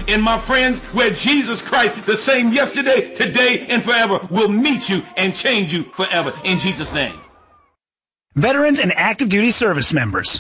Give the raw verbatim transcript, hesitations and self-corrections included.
And my friends, where Jesus Christ, the same yesterday, today, and forever, will meet you and change you forever. In Jesus' name. Veterans and active duty service members,